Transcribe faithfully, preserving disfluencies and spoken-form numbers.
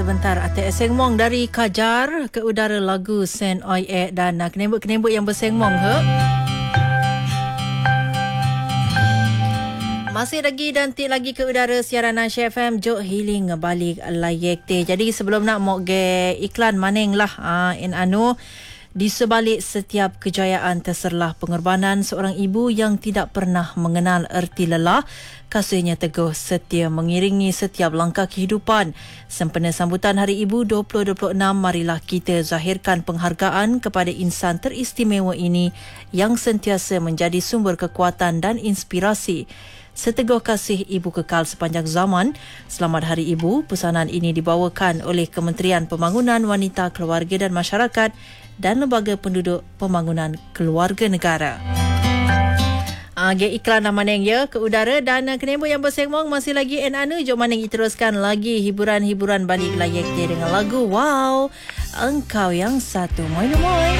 Sebentar, Atik Sengmong dari Kajar ke udara lagu Sen Oi Ek dan uh, kenembut-kenembut yang bersengmong he. Masih lagi dan tik lagi ke udara siaran Aisyah F M Jok Healing balik layak te. Jadi sebelum nak mau ge iklan maning lah uh, in anu di sebalik setiap kejayaan terserlah pengorbanan seorang ibu yang tidak pernah mengenal erti lelah. Kasihnya teguh setia mengiringi setiap langkah kehidupan. Sempena sambutan Hari Ibu dua ribu dua puluh enam, marilah kita zahirkan penghargaan kepada insan teristimewa ini yang sentiasa menjadi sumber kekuatan dan inspirasi. Seteguh kasih ibu kekal sepanjang zaman. Selamat Hari Ibu. Pesanan ini dibawakan oleh Kementerian Pembangunan Wanita, Keluarga dan Masyarakat dan Lembaga Penduduk Pembangunan Keluarga Negara. Age iklan nama neng ya ke udara dan uh, kenembut yang bersengmong masih lagi en anu. Jom maneng teruskan lagi hiburan-hiburan balik layak dia dengan lagu Wow Engkau Yang Satu. Moi moi.